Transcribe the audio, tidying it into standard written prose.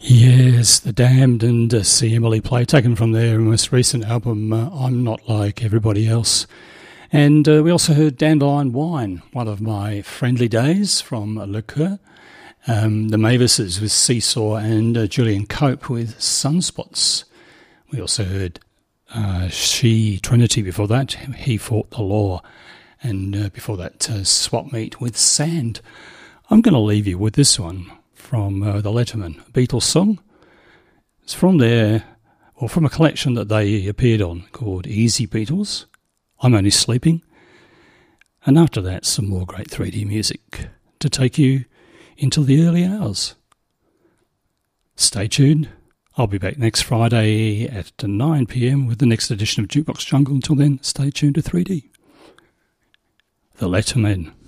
Yes, The Damned and See Emily Play, taken from their most recent album, I'm Not Like Everybody Else. And we also heard Dandelion Wine, one of my friendly days from Liqueur. The Mavises with Seesaw and Julian Cope with Sunspots. We also heard She Trinity before that, He Fought the Law. And before that, Swap Meet with Sand. I'm going to leave you with this one from the Letterman, a Beatles song. It's from from a collection that they appeared on called Easy Beatles. I'm Only Sleeping. And after that, some more great 3D music to take you into the early hours. Stay tuned. I'll be back next Friday at 9 p.m. with the next edition of Jukebox Jungle. Until then, stay tuned to 3D. The Letterman.